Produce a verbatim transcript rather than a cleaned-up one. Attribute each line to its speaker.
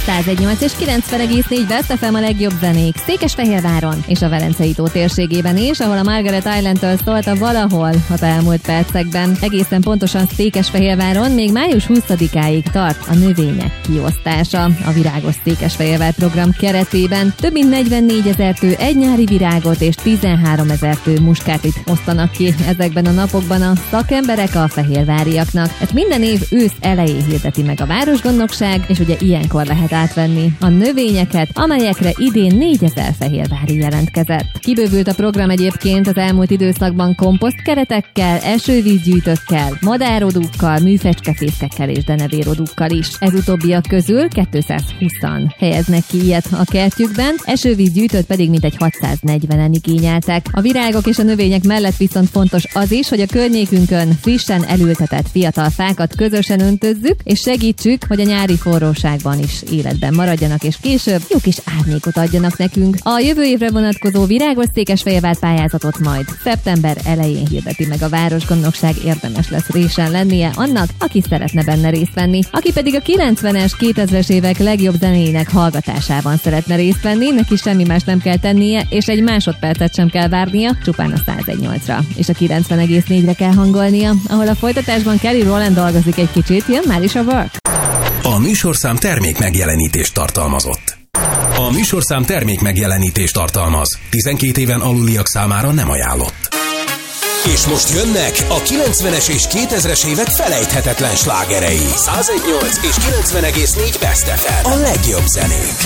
Speaker 1: száz egy nyolc és kilencven egész négy Best ef em a legjobb zenék Székesfehérváron és a Velencei tó térségében is, ahol a Margaret Islandtől szólt a Valahol az elmúlt percekben. Egészen pontosan Székesfehérváron még május huszadikáig tart a növények kiosztása. A Virágos Székesfehérvár program keretében több mint negyvennégy tő egy nyári virágot és tizenháromezer tő muskátit osztanak ki ezekben a napokban a szakemberek a fehérváriaknak. Ez minden év ősz elején hirdeti meg a városgondnokság, és ugye ilyenkor lehet átvenni a növényeket, amelyekre idén négyezer fehérvári jelentkezett. Kibővült a program egyébként az elmúlt időszakban komposztkeretekkel, esővízgyűjtőkkel, madárodúkkal, műfecskefészkekkel és denevérodúkkal is. Ez utóbbiak közül kétszázhúszan helyeznek ki ilyet a kertjükben, esővízgyűjtőt pedig mintegy hatszáznegyvenen igényeltek. A virágok és a növények mellett viszont fontos az is, hogy a környékünkön frissen elültetett fiatal fákat közösen öntözzük, és segítsük, hogy a nyári forróságban is életben maradjanak, és később jó kis árnyékot adjanak nekünk. A jövő évre vonatkozó Virágos Székesfehérvár pályázatot majd szeptember elején hirdeti meg a városgondnokság, érdemes lesz résen lennie annak, aki szeretne benne részt venni. Aki pedig a kilencvenes, kétezres évek legjobb zenéinek hallgatásában szeretne részt venni, neki semmi más nem kell tennie, és egy másodpercet sem kell várnia, csupán a száz egy nyolcra. És a kilencven egész négyre kell hangolnia, ahol a folytatásban Kelly Rowland dolgozik egy kicsit, jön már is a Work.
Speaker 2: A műsorszám termék megjelenítést tartalmazott. A műsorszám termék megjelenítést tartalmaz. tizenkét éven aluliak számára nem ajánlott. És most jönnek a kilencvenes és kétezres évek felejthetetlen slágerei. száz egy nyolc és kilencven egész négy Best ef em. A legjobb zenék.